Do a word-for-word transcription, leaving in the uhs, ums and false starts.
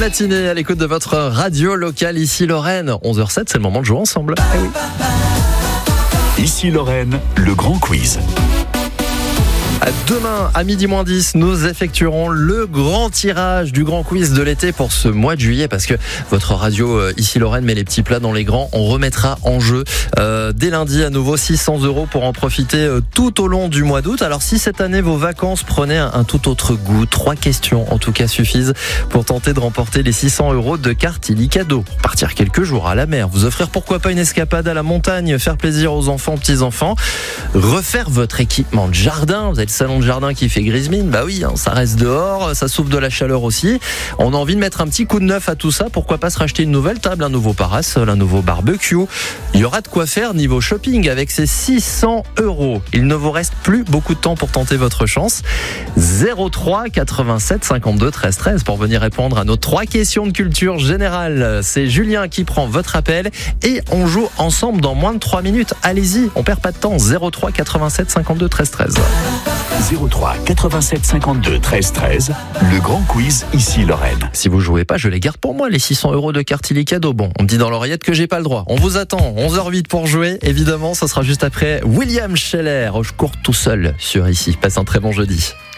matinée à l'écoute de votre radio locale ici Lorraine. onze heures zéro sept, c'est le moment de jouer ensemble. Eh oui. Ici Lorraine, le grand quiz. Demain, à midi moins dix, nous effectuerons le grand tirage du grand quiz de l'été pour ce mois de juillet, parce que votre radio euh, ici Lorraine met les petits plats dans les grands. On remettra en jeu euh, dès lundi à nouveau six cents euros pour en profiter euh, tout au long du mois d'août. Alors si cette année vos vacances prenaient un, un tout autre goût, trois questions en tout cas suffisent pour tenter de remporter les six cents euros de carte Illicado. Partir quelques jours à la mer, vous offrir pourquoi pas une escapade à la montagne, faire plaisir aux enfants, petits-enfants, refaire votre équipement de jardin. Vous avez le salon de jardin qui fait grise mine, bah oui, hein, ça reste dehors, ça souffle de la chaleur aussi. On a envie de mettre un petit coup de neuf à tout ça, pourquoi pas se racheter une nouvelle table, un nouveau parasol, un nouveau barbecue. Il y aura de quoi faire niveau shopping avec ces six cents euros. Il ne vous reste plus beaucoup de temps pour tenter votre chance. zéro trois quatre-vingt-sept cinquante-deux treize treize pour venir répondre à nos trois questions de culture générale. C'est Julien qui prend votre appel et on joue ensemble dans moins de trois minutes. Allez-y, on perd pas de temps. zéro trois quatre-vingt-sept cinquante-deux treize treize. zéro trois quatre-vingt-sept cinquante-deux treize treize, le grand quiz ici Lorraine. Si vous jouez pas, je les garde pour moi, les six cents euros de carte Illicado. Bon, on me dit dans l'oreillette que j'ai pas le droit. On vous attend, onze heures huit pour jouer. Évidemment, ça sera juste après William Scheller. Je cours tout seul sur Ici. Passe un très bon jeudi.